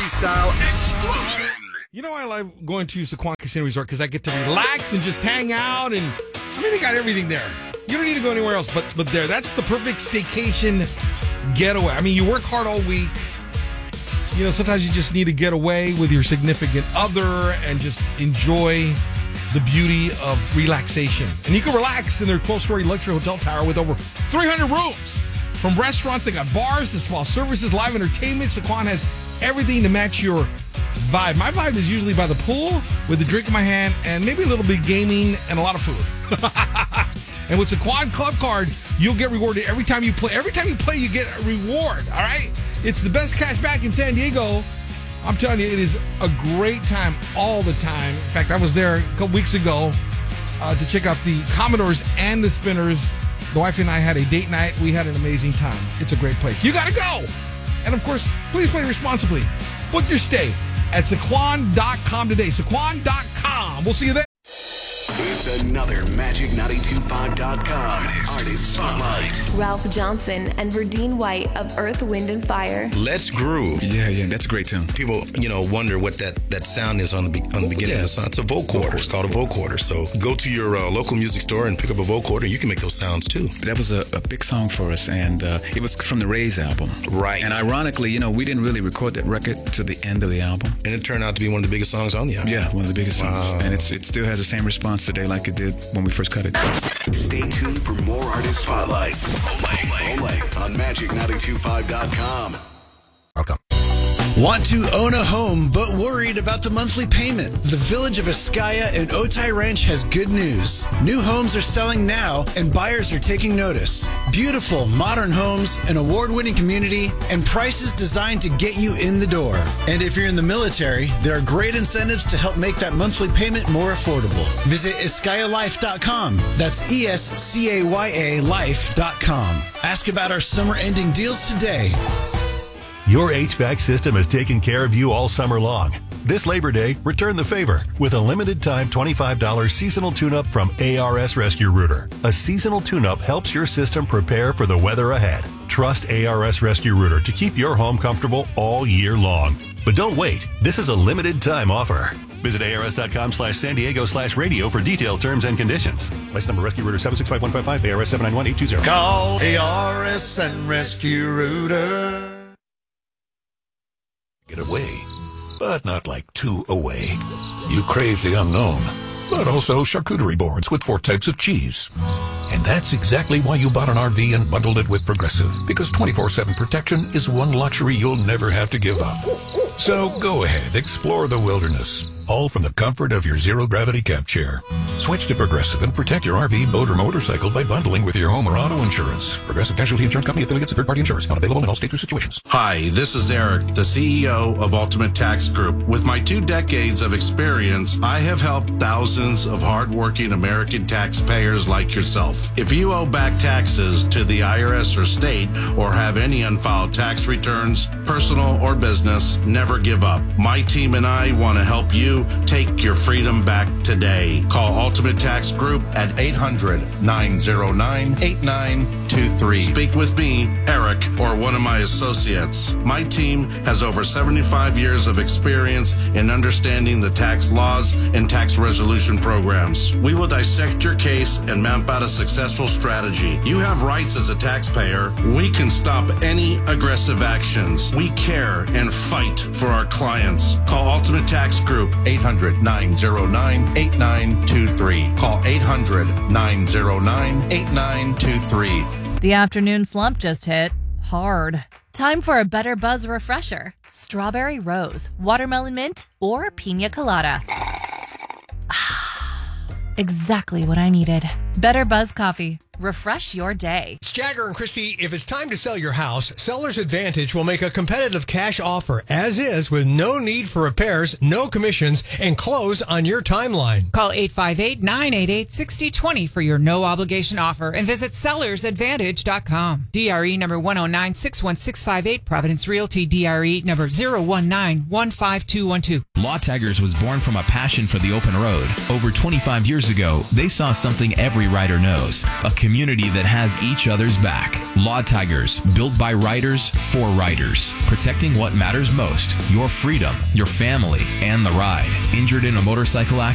freestyle explosion. You know, I like going to Sequan Casino Resort because I get to relax and just hang out, and I mean, they got everything there. You don't need to go anywhere else but there. That's the perfect staycation getaway. I mean, you work hard all week. You know, sometimes you just need to get away with your significant other and just enjoy the beauty of relaxation. And you can relax in their 12-story luxury hotel tower with over 300 rooms. From restaurants, they got bars to spa services, live entertainment. Sequan has everything to match your vibe. My vibe is usually by the pool with a drink in my hand and maybe a little bit of gaming and a lot of food. And with Sequan Club Card, you'll get rewarded every time you play. Every time you play, you get a reward, all right? It's the best cash back in San Diego. I'm telling you, it is a great time all the time. In fact, I was there a couple weeks ago to check out the Commodores and the Spinners. The wife and I had a date night. We had an amazing time. It's a great place. You got to go. And, of course, please play responsibly. Book your stay at Sequan.com today. Sequan.com. We'll see you there. It's another Magic925.com Artist Spotlight. Ralph Johnson and Verdine White of Earth, Wind & Fire. Let's Groove. Yeah, that's a great tune. People, wonder what that sound is on the beginning of the song. It's a vocoder. It's called a vocoder. So go to your local music store and pick up a vocoder. You can make those sounds too. That was a big song for us, and it was from the Rays album. Right. And ironically, we didn't really record that record to the end of the album. And it turned out to be one of the biggest songs on the album. Yeah, one of the biggest songs. And it still has the same response today like it did when we first cut it. Stay tuned for more Artist Spotlights. Only on Magic925.com. Okay. Want to own a home but worried about the monthly payment? The Village of Escaya and Otay Ranch has good news. New homes are selling now and buyers are taking notice. Beautiful, modern homes, an award-winning community, and prices designed to get you in the door. And if you're in the military, there are great incentives to help make that monthly payment more affordable. Visit EscayaLife.com. That's ESCAYA Life.com. Ask about our summer-ending deals today. Your HVAC system has taken care of you all summer long. This Labor Day, return the favor with a limited-time $25 seasonal tune-up from ARS Rescue Rooter. A seasonal tune-up helps your system prepare for the weather ahead. Trust ARS Rescue Rooter to keep your home comfortable all year long. But don't wait. This is a limited-time offer. Visit ARS.com/San Diego/radio for detailed terms and conditions. License number Rescue Rooter 765-155, ARS 791-820. Call ARS and Rescue Rooter. Get away, but not like too away. You crave the unknown, but also charcuterie boards with 4 types of cheese. And that's exactly why you bought an RV and bundled it with Progressive, because 24/7 protection is one luxury you'll never have to give up. So go ahead, explore the wilderness, all from the comfort of your zero-gravity camp chair. Switch to Progressive and protect your RV, boat, or motorcycle by bundling with your home or auto insurance. Progressive Casualty Insurance Company, affiliates, and third-party insurance. Not available in all states or situations. Hi, this is Eric, the CEO of Ultimate Tax Group. With my 2 decades of experience, I have helped thousands of hardworking American taxpayers like yourself. If you owe back taxes to the IRS or state, or have any unfiled tax returns, personal or business, never give up. My team and I want to help you take your freedom back today. Call Ultimate Tax Group at 800-909-8923. Speak with me, Eric, or one of my associates. My team has over 75 years of experience in understanding the tax laws and tax resolution programs. We will dissect your case and map out a successful strategy. You have rights as a taxpayer. We can stop any aggressive actions. We care and fight for our clients. Call Ultimate Tax Group, 800-909-8923. Call 800-909-8923. The afternoon slump just hit hard. Time for a Better Buzz refresher. Strawberry rose, watermelon mint, or pina colada. Exactly what I needed. Better Buzz coffee. Refresh your day. It's Jagger and Christy. If it's time to sell your house, Seller's Advantage will make a competitive cash offer, as is, with no need for repairs, no commissions, and close on your timeline. Call 858-988-6020 for your no-obligation offer and visit sellersadvantage.com. DRE number 109-61658, Providence Realty, DRE number 019-15212. Law Taggers was born from a passion for the open road. Over 25 years ago, they saw something every writer knows, a community that has each other's back. Law Tigers, built by writers for writers. Protecting what matters most, your freedom, your family, and the ride. Injured in a motorcycle accident?